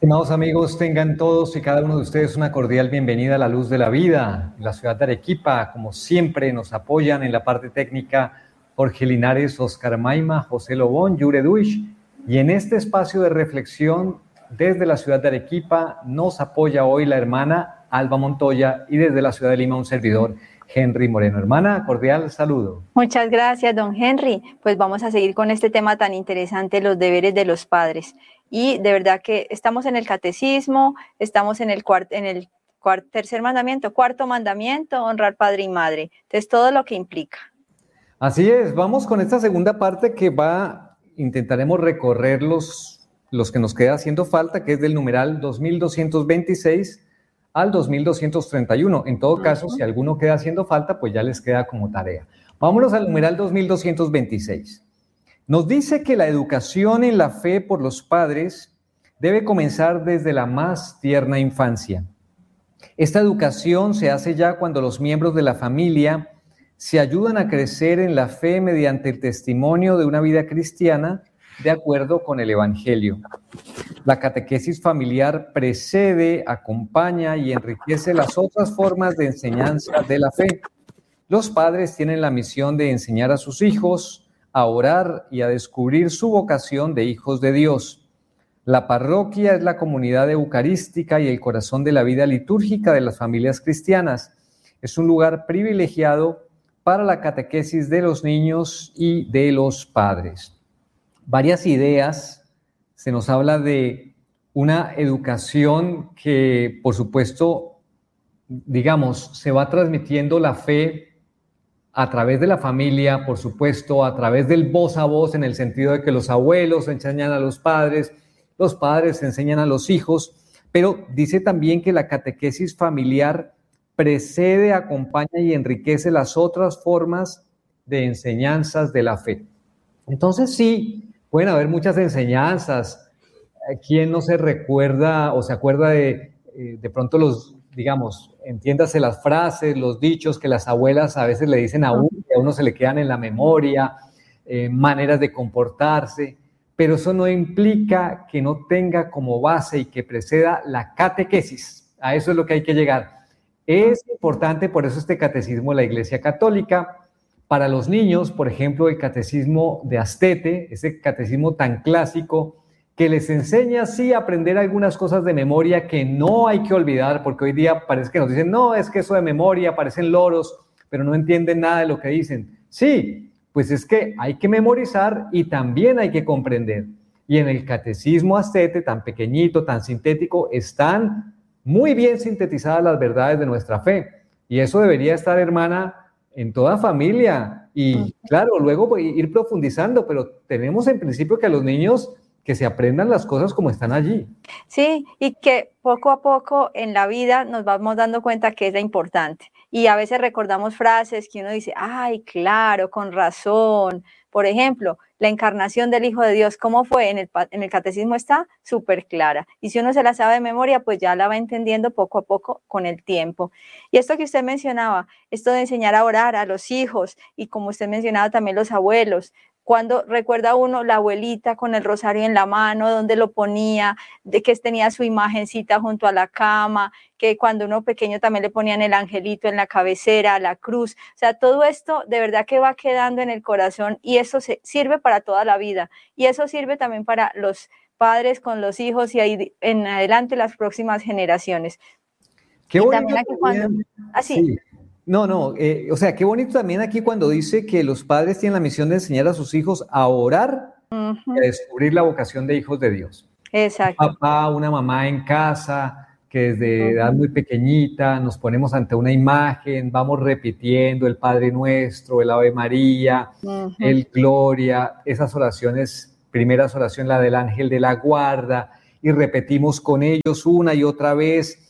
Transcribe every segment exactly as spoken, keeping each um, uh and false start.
Estimados amigos, tengan todos y cada uno de ustedes una cordial bienvenida a La Luz de la Vida. En la ciudad de Arequipa, como siempre, nos apoyan en la parte técnica Jorge Linares, Oscar Maima, José Lobón, Yure Duish. Y en este espacio de reflexión, desde la ciudad de Arequipa, nos apoya hoy la hermana Alba Montoya y desde la ciudad de Lima un servidor, Henry Moreno. Hermana, cordial saludo. Muchas gracias, don Henry. Pues vamos a seguir con este tema tan interesante, los deberes de los padres. Y de verdad que estamos en el catecismo, estamos en el, cuart, en el cuart, tercer mandamiento, cuarto mandamiento, honrar padre y madre. Entonces, todo lo que implica. Así es, vamos con esta segunda parte que va, intentaremos recorrer los, los que nos queda haciendo falta, que es del numeral dos mil doscientos veintiséis al dos mil doscientos treinta y uno. En todo caso, uh-huh. si alguno queda haciendo falta, pues ya les queda como tarea. Vámonos al numeral dos mil doscientos veintiséis. Nos dice que la educación en la fe por los padres debe comenzar desde la más tierna infancia. Esta educación se hace ya cuando los miembros de la familia se ayudan a crecer en la fe mediante el testimonio de una vida cristiana de acuerdo con el Evangelio. La catequesis familiar precede, acompaña y enriquece las otras formas de enseñanza de la fe. Los padres tienen la misión de enseñar a sus hijos a orar y a descubrir su vocación de hijos de Dios. La parroquia es la comunidad eucarística y el corazón de la vida litúrgica de las familias cristianas. Es un lugar privilegiado para la catequesis de los niños y de los padres. Varias ideas, se nos habla de una educación que, por supuesto, digamos, se va transmitiendo la fe a través de la familia, por supuesto, a través del voz a voz, en el sentido de que los abuelos enseñan a los padres, los padres enseñan a los hijos, pero dice también que la catequesis familiar precede, acompaña y enriquece las otras formas de enseñanzas de la fe. Entonces sí, pueden haber muchas enseñanzas. ¿Quién no se recuerda o se acuerda de, de pronto los, digamos, entiéndase las frases, los dichos que las abuelas a veces le dicen a uno, que a uno se le quedan en la memoria, eh, maneras de comportarse, pero eso no implica que no tenga como base y que preceda la catequesis. A eso es lo que hay que llegar. Es importante, por eso este catecismo de la Iglesia Católica, para los niños, por ejemplo, el catecismo de Astete, ese catecismo tan clásico, que les enseña sí a aprender algunas cosas de memoria que no hay que olvidar, porque hoy día parece que nos dicen, no, es que eso de memoria parecen loros, pero no entienden nada de lo que dicen. Sí, pues es que hay que memorizar y también hay que comprender. Y en el catecismo Astete, tan pequeñito, tan sintético, están muy bien sintetizadas las verdades de nuestra fe. Y eso debería estar, hermana, en toda familia. Y claro, luego ir profundizando, pero tenemos en principio que a los niños que se aprendan las cosas como están allí. Sí, y que poco a poco en la vida nos vamos dando cuenta que es la importante. Y a veces recordamos frases que uno dice, ay, claro, con razón. Por ejemplo, la encarnación del Hijo de Dios, ¿cómo fue? En el, en el catecismo está súper clara. Y si uno se la sabe de memoria, pues ya la va entendiendo poco a poco con el tiempo. Y esto que usted mencionaba, esto de enseñar a orar a los hijos y como usted mencionaba también los abuelos, cuando recuerda uno la abuelita con el rosario en la mano, donde lo ponía, de que tenía su imagencita junto a la cama, que cuando uno pequeño también le ponían el angelito en la cabecera, la cruz. O sea, todo esto de verdad que va quedando en el corazón y eso se, sirve para toda la vida. Y eso sirve también para los padres con los hijos y ahí en adelante las próximas generaciones. Qué y bonito también aquí cuando... Así. Sí. No, no, eh, o sea, qué bonito también aquí cuando dice que los padres tienen la misión de enseñar a sus hijos a orar uh-huh. y a descubrir la vocación de hijos de Dios. Exacto. Un papá, una mamá en casa, que desde uh-huh. edad muy pequeñita nos ponemos ante una imagen, vamos repitiendo el Padre Nuestro, el Ave María, uh-huh. el Gloria, esas oraciones, primeras oraciones, la del ángel de la guarda, y repetimos con ellos una y otra vez,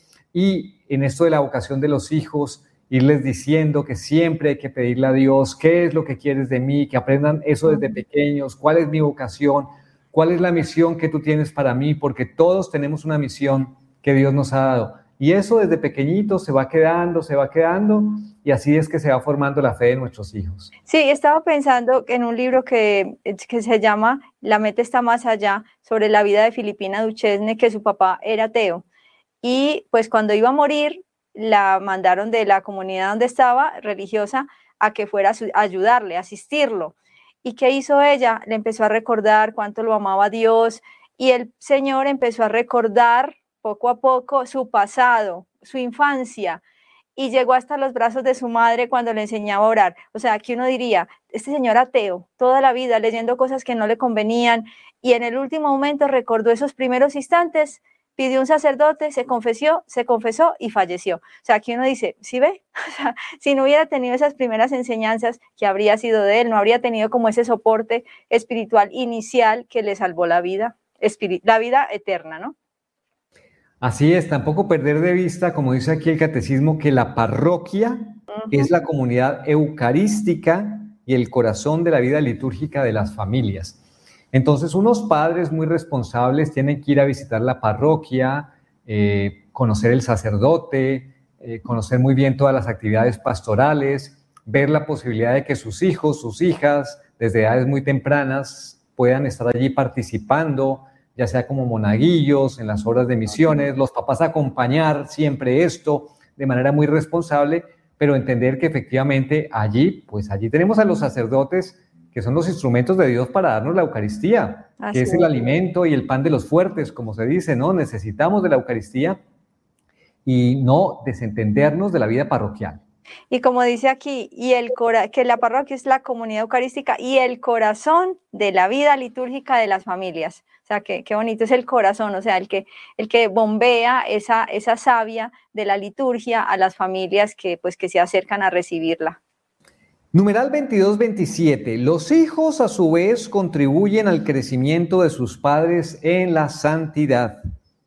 y en esto de la vocación de los hijos, irles diciendo que siempre hay que pedirle a Dios qué es lo que quieres de mí, que aprendan eso desde pequeños, cuál es mi vocación, cuál es la misión que tú tienes para mí, porque todos tenemos una misión que Dios nos ha dado. Y eso desde pequeñito se va quedando, se va quedando, y así es que se va formando la fe de nuestros hijos. Sí, estaba pensando en un libro que, que se llama La meta está más allá, sobre la vida de Filipina Duchesne, que su papá era ateo. Y pues cuando iba a morir, la mandaron de la comunidad donde estaba, religiosa, a que fuera a ayudarle, a asistirlo. ¿Y qué hizo ella? Le empezó a recordar cuánto lo amaba Dios, y el Señor empezó a recordar poco a poco su pasado, su infancia, y llegó hasta los brazos de su madre cuando le enseñaba a orar. O sea, aquí uno diría, este señor ateo, toda la vida leyendo cosas que no le convenían, y en el último momento recordó esos primeros instantes, pidió un sacerdote, se confesó, se confesó y falleció. O sea, aquí uno dice, ¿sí ve? O sea, si no hubiera tenido esas primeras enseñanzas, que habría sido de él, no habría tenido como ese soporte espiritual inicial que le salvó la vida, la vida eterna, ¿no? Así es, tampoco perder de vista, como dice aquí el catecismo, que la parroquia uh-huh. es la comunidad eucarística y el corazón de la vida litúrgica de las familias. Entonces, unos padres muy responsables tienen que ir a visitar la parroquia, eh, conocer el sacerdote, eh, conocer muy bien todas las actividades pastorales, ver la posibilidad de que sus hijos, sus hijas, desde edades muy tempranas, puedan estar allí participando, ya sea como monaguillos, en las horas de misiones, los papás acompañar siempre esto de manera muy responsable, pero entender que efectivamente allí, pues allí tenemos a los sacerdotes, que son los instrumentos de Dios para darnos la Eucaristía, Así que es el es. alimento y el pan de los fuertes, como se dice, ¿no? Necesitamos de la Eucaristía y no desentendernos de la vida parroquial. Y como dice aquí, y el cora que la parroquia es la comunidad eucarística y el corazón de la vida litúrgica de las familias. O sea, que qué bonito es el corazón, o sea, el que, el que bombea esa, esa savia de la liturgia a las familias que, pues, que se acercan a recibirla. Numeral veintidós veintisiete. Los hijos a su vez contribuyen al crecimiento de sus padres en la santidad.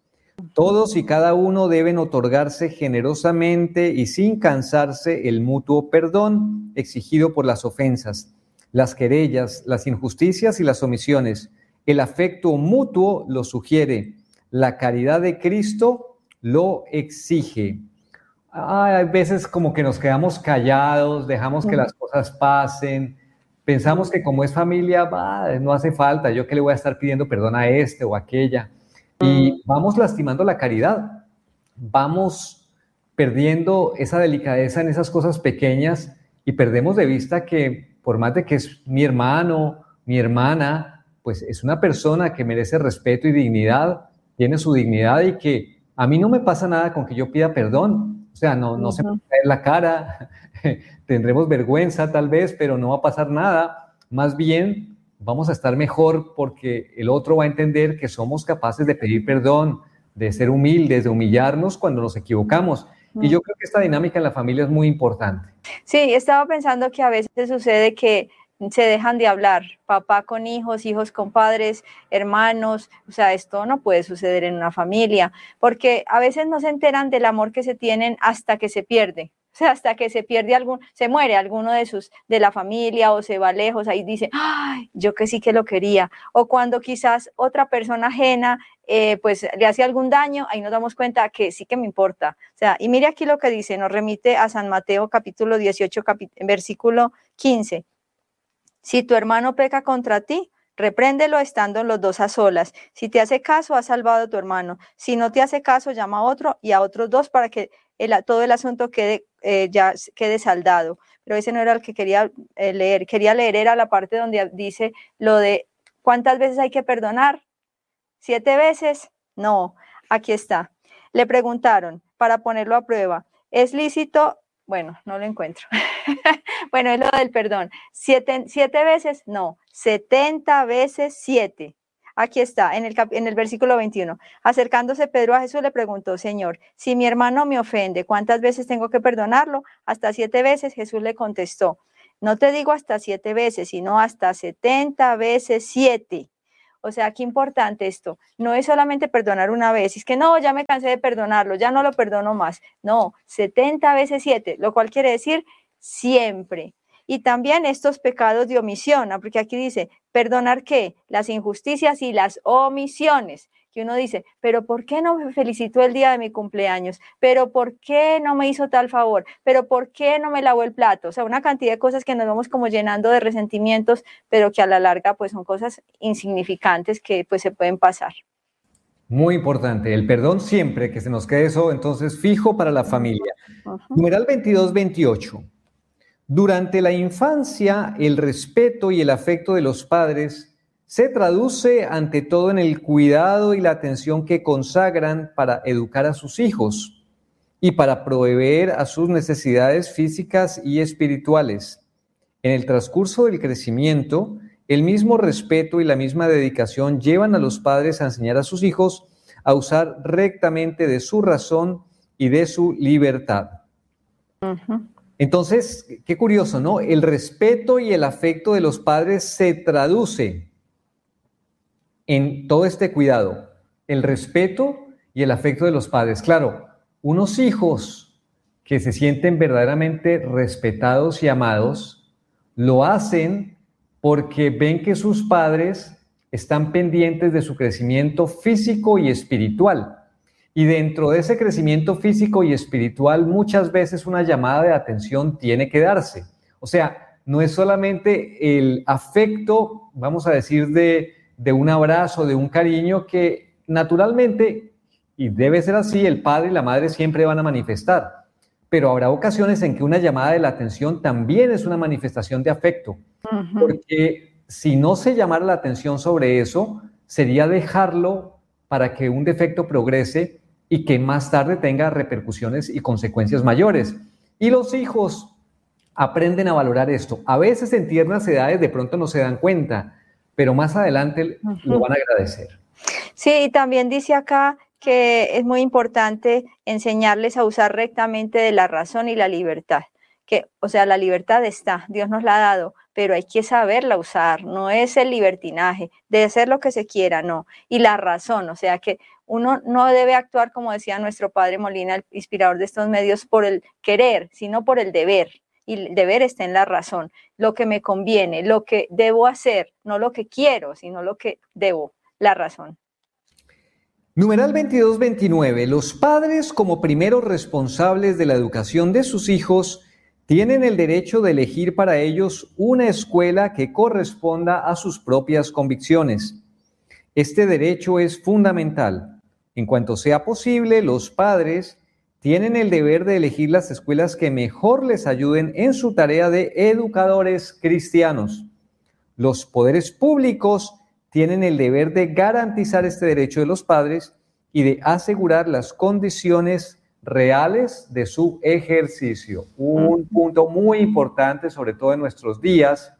Todos y cada uno deben otorgarse generosamente y sin cansarse el mutuo perdón exigido por las ofensas, las querellas, las injusticias y las omisiones. El afecto mutuo lo sugiere, la caridad de Cristo lo exige. Hay veces como que nos quedamos callados, dejamos que las cosas pasen, pensamos que como es familia, bah, no hace falta, yo que le voy a estar pidiendo perdón a este o a aquella. Y vamos lastimando la caridad, vamos perdiendo esa delicadeza en esas cosas pequeñas y perdemos de vista que por más de que es mi hermano, mi hermana, pues es una persona que merece respeto y dignidad, tiene su dignidad y que a mí no me pasa nada con que yo pida perdón, o sea, no, no uh-huh. se me cae la cara, tendremos vergüenza tal vez, pero no va a pasar nada, más bien vamos a estar mejor porque el otro va a entender que somos capaces de pedir perdón, de ser humildes, de humillarnos cuando nos equivocamos. Y yo creo que esta dinámica en la familia es muy importante. Sí, estaba pensando que a veces sucede que se dejan de hablar, papá con hijos, hijos con padres, hermanos, o sea, esto no puede suceder en una familia, porque a veces no se enteran del amor que se tienen hasta que se pierde. O sea, hasta que se pierde algún, se muere alguno de sus, de la familia o se va lejos, ahí dice, ay, yo que sí que lo quería. O cuando quizás otra persona ajena, eh, pues le hace algún daño, ahí nos damos cuenta que sí que me importa. O sea, y mire aquí lo que dice, nos remite a San Mateo capítulo dieciocho, capit- versículo quince. Si tu hermano peca contra ti, repréndelo estando los dos a solas. Si te hace caso, has salvado a tu hermano. Si no te hace caso, llama a otro y a otros dos para que el, todo el asunto quede, eh, ya quede saldado. Pero ese no era el que quería eh, leer. Quería leer era la parte donde dice lo de ¿cuántas veces hay que perdonar? ¿Siete veces? No, aquí está. Le preguntaron para ponerlo a prueba, ¿es lícito? Bueno, no lo encuentro. Bueno, es lo del perdón. ¿Siete, siete veces? No, setenta veces siete. Aquí está, en el, en el versículo veintiuno. Acercándose Pedro a Jesús le preguntó, Señor, si mi hermano me ofende, ¿cuántas veces tengo que perdonarlo? Hasta siete veces. Jesús le contestó, no te digo hasta siete veces, sino hasta setenta veces siete. O sea, qué importante esto. No es solamente perdonar una vez. Es que no, ya me cansé de perdonarlo, ya no lo perdono más. No, setenta veces siete, lo cual quiere decir siempre. Y también estos pecados de omisión, ¿no? Porque aquí dice, ¿perdonar qué? Las injusticias y las omisiones. que uno dice, pero ¿por qué no me felicitó el día de mi cumpleaños? ¿Pero por qué no me hizo tal favor? ¿Pero por qué no me lavó el plato? O sea, una cantidad de cosas que nos vamos como llenando de resentimientos, pero que a la larga pues son cosas insignificantes que pues se pueden pasar. Muy importante, el perdón siempre, que se nos quede eso entonces fijo para la familia. Uh-huh. Numeral veintidós veintiocho. Durante la infancia, el respeto y el afecto de los padres se traduce ante todo en el cuidado y la atención que consagran para educar a sus hijos y para proveer a sus necesidades físicas y espirituales. En el transcurso del crecimiento, el mismo respeto y la misma dedicación llevan a los padres a enseñar a sus hijos a usar rectamente de su razón y de su libertad. Uh-huh. Entonces, qué curioso, ¿no? El respeto y el afecto de los padres se traduce en todo este cuidado, el respeto y el afecto de los padres. Claro, unos hijos que se sienten verdaderamente respetados y amados, lo hacen porque ven que sus padres están pendientes de su crecimiento físico y espiritual. Y dentro de ese crecimiento físico y espiritual, muchas veces una llamada de atención tiene que darse. O sea, no es solamente el afecto, vamos a decir, de, de un abrazo, de un cariño que naturalmente, y debe ser así, el padre y la madre siempre van a manifestar. Pero habrá ocasiones en que una llamada de la atención también es una manifestación de afecto. Uh-huh. Porque si no se llamara la atención sobre eso, sería dejarlo para que un defecto progrese y que más tarde tenga repercusiones y consecuencias mayores. Y los hijos aprenden a valorar esto. A veces en tiernas edades de pronto no se dan cuenta, pero más adelante uh-huh. lo van a agradecer. Sí, y también dice acá que es muy importante enseñarles a usar rectamente de la razón y la libertad. Que, o sea, la libertad está, Dios nos la ha dado, pero hay que saberla usar, no es el libertinaje de hacer lo que se quiera, no. Y la razón, o sea, que uno no debe actuar, como decía nuestro padre Molina, el inspirador de estos medios, por el querer, sino por el deber. Y el deber está en la razón, lo que me conviene, lo que debo hacer, no lo que quiero, sino lo que debo, la razón. Numeral veintidós veintinueve. Los padres, como primeros responsables de la educación de sus hijos, tienen el derecho de elegir para ellos una escuela que corresponda a sus propias convicciones. Este derecho es fundamental. En cuanto sea posible, los padres tienen el deber de elegir las escuelas que mejor les ayuden en su tarea de educadores cristianos. Los poderes públicos tienen el deber de garantizar este derecho de los padres y de asegurar las condiciones reales de su ejercicio. Un punto muy importante, sobre todo en nuestros días.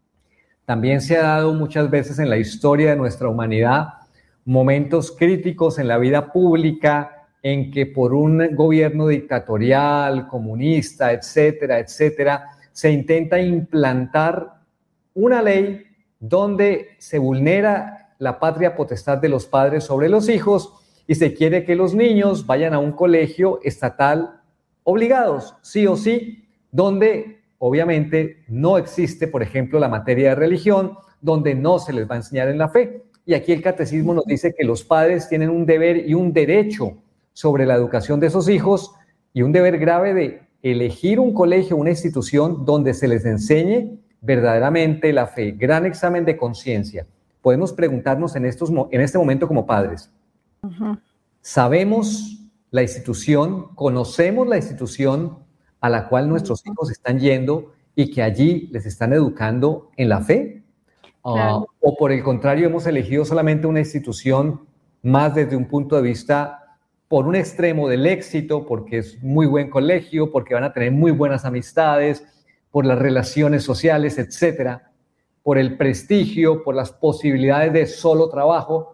También se ha dado muchas veces en la historia de nuestra humanidad momentos críticos en la vida pública en que por un gobierno dictatorial, comunista, etcétera, etcétera, se intenta implantar una ley donde se vulnera la patria potestad de los padres sobre los hijos y se quiere que los niños vayan a un colegio estatal obligados, sí o sí, donde obviamente no existe, por ejemplo, la materia de religión, donde no se les va a enseñar en la fe. Y aquí el catecismo nos dice que los padres tienen un deber y un derecho sobre la educación de esos hijos y un deber grave de elegir un colegio, una institución donde se les enseñe verdaderamente la fe. Gran examen de conciencia. Podemos preguntarnos en, estos, en este momento como padres, uh-huh. ¿sabemos la institución, conocemos la institución a la cual nuestros uh-huh. hijos están yendo y que allí les están educando en la fe? Claro. Uh, o por el contrario, hemos elegido solamente una institución más desde un punto de vista por un extremo del éxito, porque es muy buen colegio, porque van a tener muy buenas amistades, por las relaciones sociales, etcétera, por el prestigio, por las posibilidades de solo trabajo,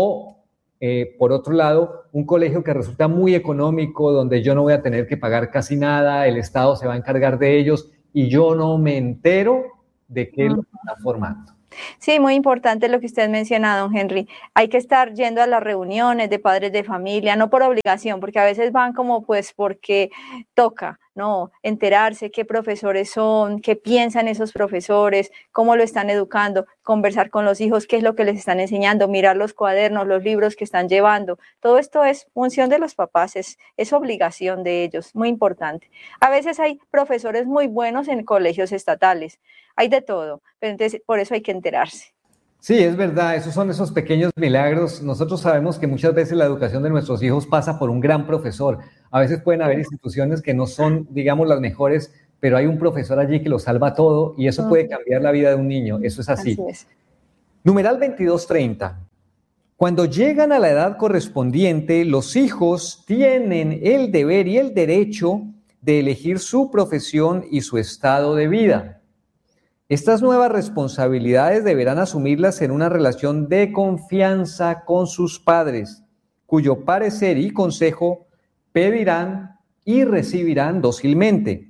o eh, por otro lado, un colegio que resulta muy económico, donde yo no voy a tener que pagar casi nada, el Estado se va a encargar de ellos y yo no me entero de qué lo está formando. Sí, muy importante lo que usted menciona, don Henry. Hay que estar yendo a las reuniones de padres de familia, no por obligación, porque a veces van como pues porque toca. no, enterarse qué profesores son, qué piensan esos profesores, cómo lo están educando, conversar con los hijos, qué es lo que les están enseñando, mirar los cuadernos, los libros que están llevando. Todo esto es función de los papás, es, es obligación de ellos, muy importante. A veces hay profesores muy buenos en colegios estatales, hay de todo, pero entonces por eso hay que enterarse. Sí, es verdad, esos son esos pequeños milagros. Nosotros sabemos que muchas veces la educación de nuestros hijos pasa por un gran profesor. A veces pueden haber instituciones que no son, digamos, las mejores, pero hay un profesor allí que lo salva todo y eso puede cambiar la vida de un niño. Eso es así. Así es. Numeral veintidós treinta. Cuando llegan a la edad correspondiente, los hijos tienen el deber y el derecho de elegir su profesión y su estado de vida. Estas nuevas responsabilidades deberán asumirlas en una relación de confianza con sus padres, cuyo parecer y consejo pedirán y recibirán dócilmente.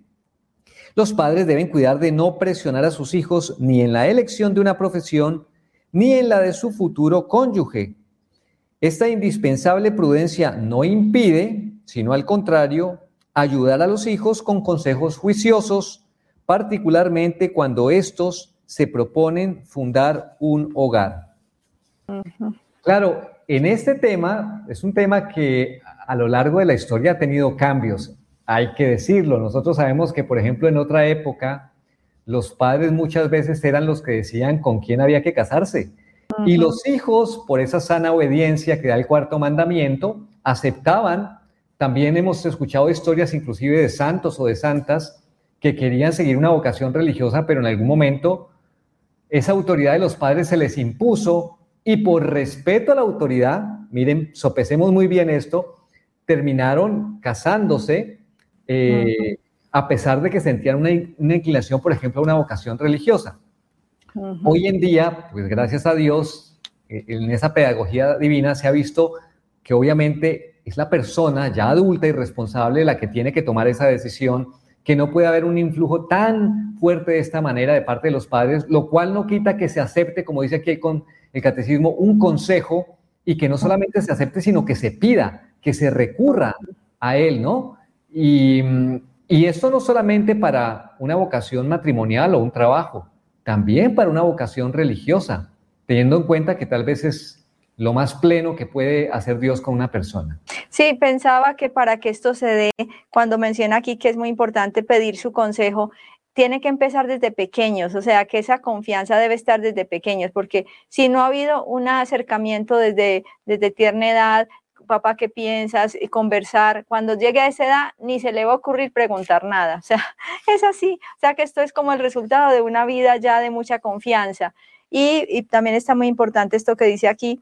Los padres deben cuidar de no presionar a sus hijos ni en la elección de una profesión, ni en la de su futuro cónyuge. Esta indispensable prudencia no impide, sino al contrario, ayudar a los hijos con consejos juiciosos, particularmente cuando estos se proponen fundar un hogar. Uh-huh. Claro, en este tema, es un tema que a lo largo de la historia ha tenido cambios, hay que decirlo. Nosotros sabemos que, por ejemplo, en otra época, los padres muchas veces eran los que decían con quién había que casarse. Uh-huh. Y los hijos, por esa sana obediencia que da el cuarto mandamiento, aceptaban. También hemos escuchado historias inclusive de santos o de santas que querían seguir una vocación religiosa, pero en algún momento esa autoridad de los padres se les impuso y por respeto a la autoridad, miren, sopesemos muy bien esto, terminaron casándose eh, uh-huh. a pesar de que sentían una, una inclinación, por ejemplo, a una vocación religiosa. Uh-huh. Hoy en día, pues gracias a Dios, en esa pedagogía divina se ha visto que obviamente es la persona ya adulta y responsable la que tiene que tomar esa decisión, que no puede haber un influjo tan fuerte de esta manera de parte de los padres, lo cual no quita que se acepte, como dice aquí con el catecismo, un consejo y que no solamente se acepte, sino que se pida, que se recurra a él, ¿no? Y, y esto no solamente para una vocación matrimonial o un trabajo, también para una vocación religiosa, teniendo en cuenta que tal vez es lo más pleno que puede hacer Dios con una persona. Sí, pensaba que para que esto se dé, cuando menciona aquí que es muy importante pedir su consejo, tiene que empezar desde pequeños, o sea, que esa confianza debe estar desde pequeños, porque si no ha habido un acercamiento desde, desde tierna edad, papá, ¿qué piensas? Y conversar, cuando llegue a esa edad, ni se le va a ocurrir preguntar nada, o sea, es así, o sea, que esto es como el resultado de una vida ya de mucha confianza. Y, y también está muy importante esto que dice aquí,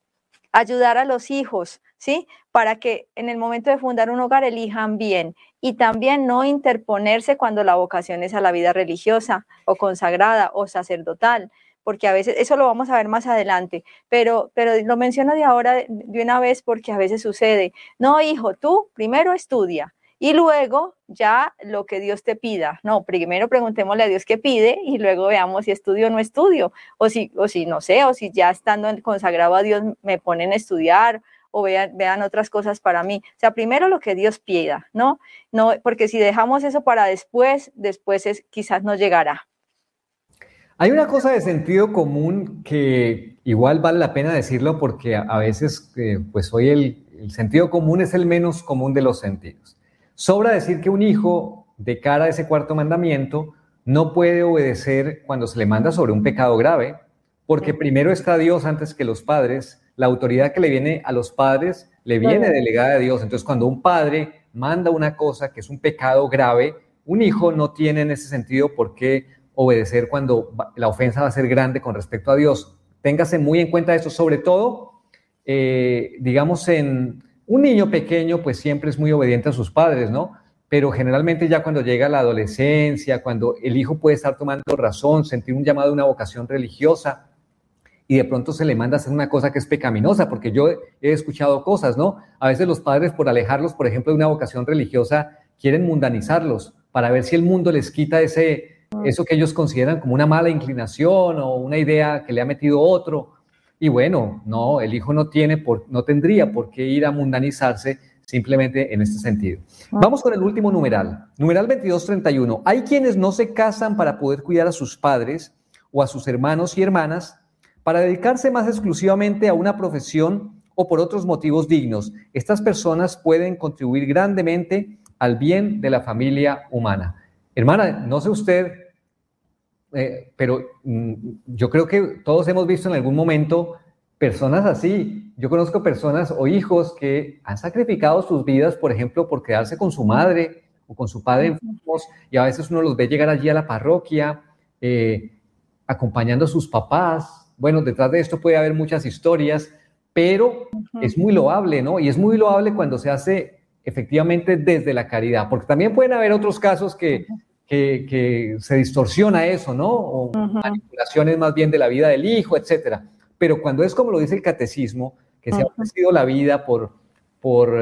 ayudar a los hijos, ¿sí? Para que en el momento de fundar un hogar elijan bien y también no interponerse cuando la vocación es a la vida religiosa o consagrada o sacerdotal, porque a veces, eso lo vamos a ver más adelante, pero, pero lo menciono de ahora de, de una vez porque a veces sucede, no hijo, tú primero estudia y luego ya lo que Dios te pida. No, primero preguntémosle a Dios qué pide y luego veamos si estudio o no estudio, o si, o si no sé, o si ya estando consagrado a Dios me ponen a estudiar o vean, vean otras cosas para mí. O sea, primero lo que Dios pida, ¿no? No, porque si dejamos eso para después, después es, quizás no llegará. Hay una cosa de sentido común que igual vale la pena decirlo porque a, a veces, eh, pues hoy el, el sentido común es el menos común de los sentidos. Sobra decir que un hijo, de cara a ese cuarto mandamiento, no puede obedecer cuando se le manda sobre un pecado grave, porque primero está Dios antes que los padres. La autoridad que le viene a los padres le viene delegada de Dios. Entonces, cuando un padre manda una cosa que es un pecado grave, un hijo no tiene en ese sentido por qué obedecer cuando la ofensa va a ser grande con respecto a Dios. Téngase muy en cuenta eso, sobre todo, eh, digamos, en un niño pequeño, pues siempre es muy obediente a sus padres, ¿no? Pero generalmente ya cuando llega la adolescencia, cuando el hijo puede estar tomando razón, sentir un llamado a una vocación religiosa, y de pronto se le manda a hacer una cosa que es pecaminosa, porque yo he escuchado cosas, ¿no? A veces los padres, por alejarlos, por ejemplo, de una vocación religiosa, quieren mundanizarlos para ver si el mundo les quita ese, eso que ellos consideran como una mala inclinación o una idea que le ha metido otro. Y bueno, no, el hijo no tiene por, no tendría por qué ir a mundanizarse, simplemente en este sentido. Vamos con el último numeral, numeral veintidós treinta y uno. Hay quienes no se casan para poder cuidar a sus padres o a sus hermanos y hermanas, para dedicarse más exclusivamente a una profesión o por otros motivos dignos. Estas personas pueden contribuir grandemente al bien de la familia humana. Hermana, no sé usted, eh, pero mm, yo creo que todos hemos visto en algún momento personas así. Yo conozco personas o hijos que han sacrificado sus vidas, por ejemplo, por quedarse con su madre o con su padre enfermos, y a veces uno los ve llegar allí a la parroquia, eh, acompañando a sus papás. Bueno, detrás de esto puede haber muchas historias, pero uh-huh. es muy loable, ¿no? Y es muy loable cuando se hace efectivamente desde la caridad, porque también pueden haber otros casos que, uh-huh. que, que se distorsiona eso, ¿no? O uh-huh. manipulaciones más bien de la vida del hijo, etcétera. Pero cuando es como lo dice el catecismo, que uh-huh. se ha ofrecido la vida por, por,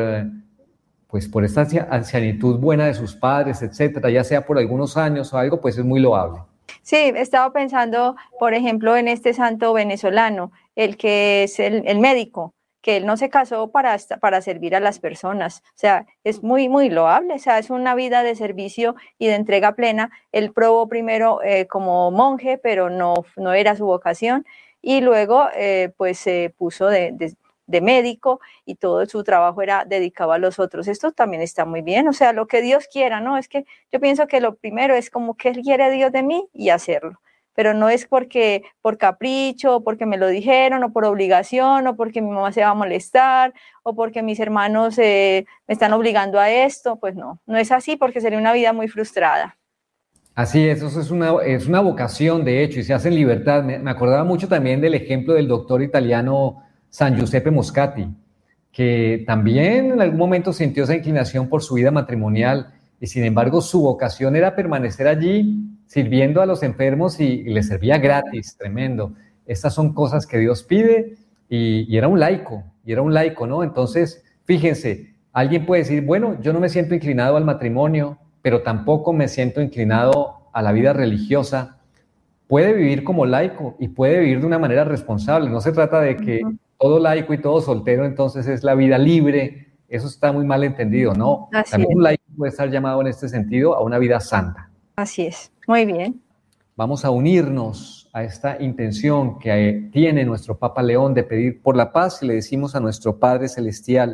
pues por esta ancianitud buena de sus padres, etcétera, ya sea por algunos años o algo, pues es muy loable. Sí, estaba pensando, por ejemplo, en este santo venezolano, el que es el, el médico, que él no se casó para, para servir a las personas. O sea, es muy, muy loable. O sea, es una vida de servicio y de entrega plena. Él probó primero eh, como monje, pero no, no era su vocación. Y luego, eh, pues, se puso de, de, de médico y todo su trabajo era dedicado a los otros. Esto también está muy bien. O sea, lo que Dios quiera, ¿no? Es que yo pienso que lo primero es como que quiere Dios de mí y hacerlo. Pero no es porque por capricho, o porque me lo dijeron, o por obligación, o porque mi mamá se va a molestar, o porque mis hermanos eh, me están obligando a esto. Pues no, no es así, porque sería una vida muy frustrada. Así es, eso es una, es una vocación, de hecho, y se hace en libertad. Me, me acordaba mucho también del ejemplo del doctor italiano San Giuseppe Moscati, que también en algún momento sintió esa inclinación por su vida matrimonial, y sin embargo su vocación era permanecer allí sirviendo a los enfermos y, y les servía gratis, tremendo. Estas son cosas que Dios pide, y, y era un laico, y era un laico, ¿no? Entonces, fíjense, alguien puede decir, bueno, yo no me siento inclinado al matrimonio, pero tampoco me siento inclinado a la vida religiosa. Puede vivir como laico y puede vivir de una manera responsable. No se trata de que uh-huh. todo laico y todo soltero entonces es la vida libre. Eso está muy mal entendido, ¿no? Así También es. un laico puede estar llamado en este sentido a una vida santa. Así es. Muy bien. Vamos a unirnos a esta intención que tiene nuestro Papa León de pedir por la paz y le decimos a nuestro Padre Celestial: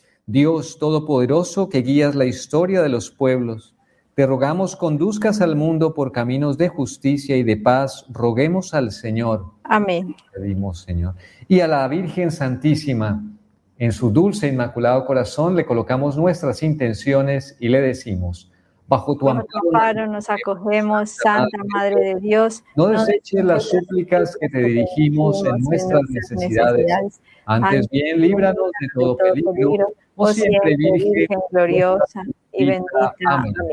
Dios Todopoderoso, que guías la historia de los pueblos, te rogamos conduzcas al mundo por caminos de justicia y de paz. Roguemos al Señor. Amén. Pedimos, Señor. Y a la Virgen Santísima, en su dulce e inmaculado corazón, le colocamos nuestras intenciones y le decimos: bajo tu amparo, amparo nos acogemos, Santa Madre de Dios. No deseches las súplicas que te dirigimos en nuestras necesidades. necesidades. Antes bien, líbranos de todo peligro. Oh siempre, Virgen, Virgen gloriosa y bendita. Amén. Amén.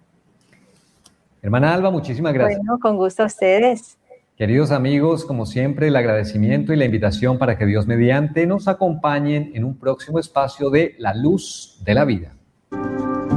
Hermana Alba, muchísimas gracias. Bueno, con gusto a ustedes. Queridos amigos, como siempre, el agradecimiento y la invitación para que Dios mediante nos acompañen en un próximo espacio de La Luz de la Vida.